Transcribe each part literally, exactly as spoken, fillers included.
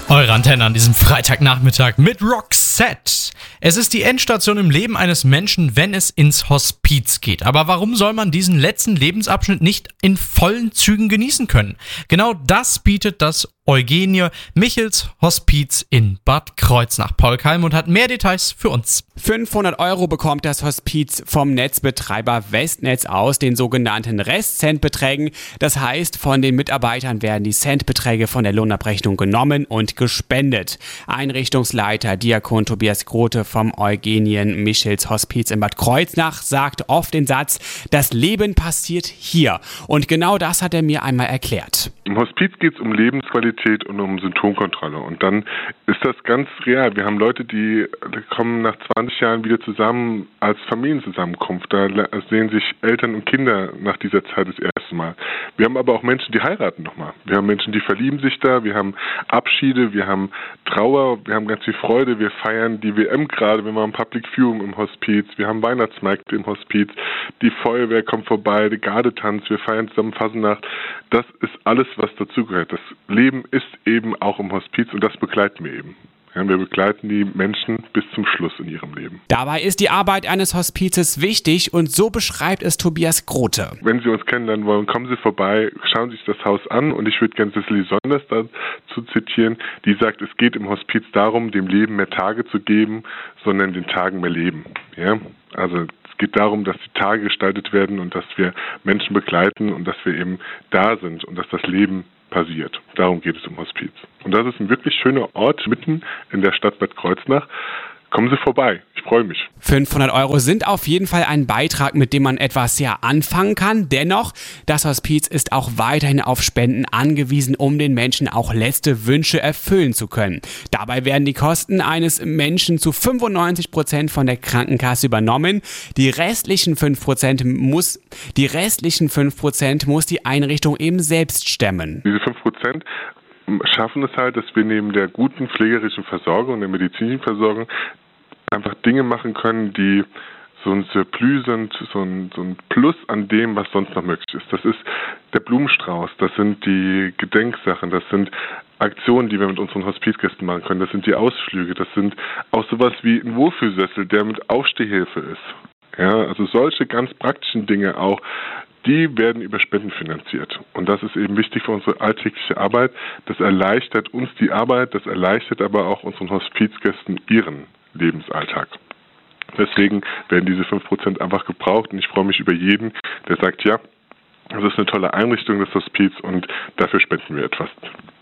Eure Antenne an diesem Freitagnachmittag mit Roxette. Es ist die Endstation im Leben eines Menschen, wenn es ins Hospiz geht. Aber warum soll man diesen letzten Lebensabschnitt nicht in vollen Zügen genießen können? Genau das bietet das Eugenie Michels Hospiz in Bad Kreuznach. Paul Kalmund hat mehr Details für uns. fünfhundert Euro bekommt das Hospiz vom Netzbetreiber Westnetz aus, den sogenannten Restcentbeträgen. Das heißt, von den Mitarbeitern werden die Centbeträge von der Lohnabrechnung genommen und gespendet. Einrichtungsleiter Diakon Tobias Grote vom Eugenie Michels Hospiz in Bad Kreuznach sagt oft den Satz, das Leben passiert hier. Und genau das hat er mir einmal erklärt. Im Hospiz geht es um Lebensqualität und um Symptomkontrolle. Und dann ist das ganz real. Wir haben Leute, die, die kommen nach zwanzig Jahren wieder zusammen als Familienzusammenkunft. Da sehen sich Eltern und Kinder nach dieser Zeit das erste Mal. Wir haben aber auch Menschen, die heiraten nochmal. Wir haben Menschen, die verlieben sich da. Wir haben Abschiede, wir haben Trauer, wir haben ganz viel Freude. Wir feiern die W M gerade, wir machen Public Viewing im Hospiz. Wir haben Weihnachtsmärkte im Hospiz. Die Feuerwehr kommt vorbei, der Gardetanz. Wir feiern zusammen Fasnacht. Das ist alles, was dazugehört. Das Leben ist eben auch im Hospiz und das begleiten wir eben. Ja, wir begleiten die Menschen bis zum Schluss in ihrem Leben. Dabei ist die Arbeit eines Hospizes wichtig und so beschreibt es Tobias Grote. Wenn Sie uns kennenlernen wollen, kommen Sie vorbei, schauen Sie sich das Haus an und ich würde gerne Cecily Sonders dazu zitieren, die sagt, es geht im Hospiz darum, dem Leben mehr Tage zu geben, sondern den Tagen mehr Leben. Ja? Also es geht darum, dass die Tage gestaltet werden und dass wir Menschen begleiten und dass wir eben da sind und dass das Leben passiert. Darum geht es im Hospiz. Und das ist ein wirklich schöner Ort mitten in der Stadt Bad Kreuznach. Kommen Sie vorbei. Ich freue mich. fünfhundert Euro sind auf jeden Fall ein Beitrag, mit dem man etwas ja anfangen kann. Dennoch, das Hospiz ist auch weiterhin auf Spenden angewiesen, um den Menschen auch letzte Wünsche erfüllen zu können. Dabei werden die Kosten eines Menschen zu fünfundneunzig Prozent von der Krankenkasse übernommen. Die restlichen fünf Prozent muss, die restlichen fünf Prozent muss die Einrichtung eben selbst stemmen. Diese fünf Prozent schaffen es halt, dass wir neben der guten pflegerischen Versorgung und der medizinischen Versorgung einfach Dinge machen können, die so ein Surplus sind, so ein, so ein Plus an dem, was sonst noch möglich ist. Das ist der Blumenstrauß, das sind die Gedenksachen, das sind Aktionen, die wir mit unseren Hospizgästen machen können, das sind die Ausflüge, das sind auch sowas wie ein Wohlfühlsessel, der mit Aufstehhilfe ist. Ja, also solche ganz praktischen Dinge auch, die werden über Spenden finanziert. Und das ist eben wichtig für unsere alltägliche Arbeit. Das erleichtert uns die Arbeit, das erleichtert aber auch unseren Hospizgästen ihren Lebensalltag. Deswegen werden diese fünf Prozent einfach gebraucht und ich freue mich über jeden, der sagt, ja, das ist eine tolle Einrichtung, das Hospiz und dafür spenden wir etwas.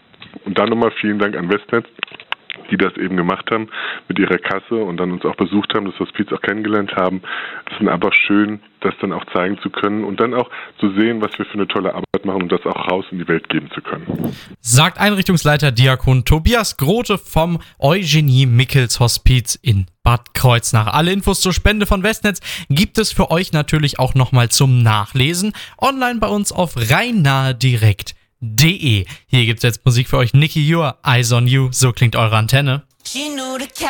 Und dann nochmal vielen Dank an Westnetz, die das eben gemacht haben mit ihrer Kasse und dann uns auch besucht haben, das Hospiz auch kennengelernt haben. Es ist einfach schön, das dann auch zeigen zu können und dann auch zu sehen, was wir für eine tolle Arbeit machen und das auch raus in die Welt geben zu können. Sagt Einrichtungsleiter Diakon Tobias Grote vom Eugenie Michels Hospiz in Bad Kreuznach. Alle Infos zur Spende von Westnetz gibt es für euch natürlich auch nochmal zum Nachlesen online bei uns auf rheinnahedirekt punkt de. Hier gibt's jetzt Musik für euch. Nicky Your Eyes on You. So klingt eure Antenne.